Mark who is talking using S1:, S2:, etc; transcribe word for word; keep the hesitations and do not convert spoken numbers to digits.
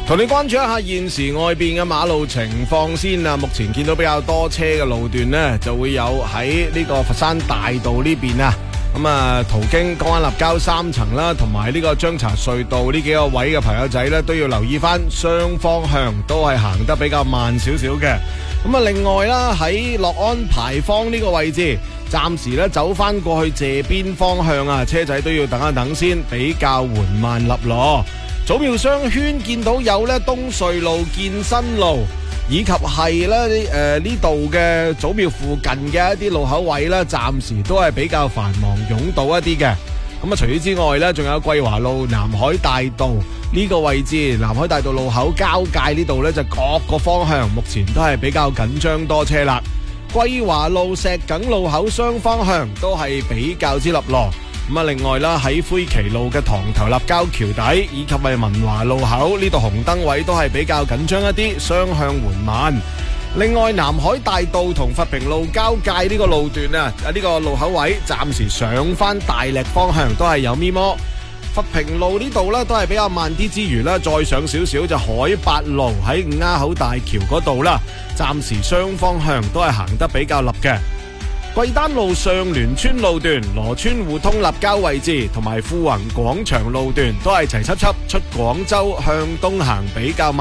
S1: 同你關注一下現時外邊嘅馬路情況先啊！目前見到比較多車嘅路段呢，就會有喺呢個佛山大道呢邊啊。咁啊，途經江灣立交三層啦，同埋呢個張查隧道呢幾個位嘅朋友仔呢，都要留意翻雙方向都係行得比較慢少少嘅。咁啊，另外啦，喺樂安牌坊呢個位置，暫時咧走翻過去謝邊方向啊，車仔都要等一等先，比較緩慢立落。祖廟商圈見到有咧東隧路、建新路，以及係咧誒呢度嘅祖廟附近嘅一啲路口位咧，暫時都係比較繁忙擁堵一啲嘅。咁啊，除此之外咧，仲有桂華路、南海大道呢個位置，南海大道路口交界呢度咧，就各個方向目前都係比較緊張多車啦。桂華路、石硖路口雙方向都係比較之立落。咁啊，另外啦，喺灰旗路嘅塘頭立交橋底，以及係文華路口呢度紅燈位都係比較緊張一啲，雙向緩慢。另外，南海大道同佛平路交界呢個路段啊，啊、這、呢個路口位暫時上翻大瀝方向都係有咪摩。佛平路呢度呢都係比較慢啲之餘啦，再上少少就海八路喺五鴉口大橋嗰度啦，暫時雙方向都係行得比較立嘅。桂丹路上聯村路段、羅村互通立交位置同埋富宏廣場路段都係齊輯輯出廣州向東行比較慢。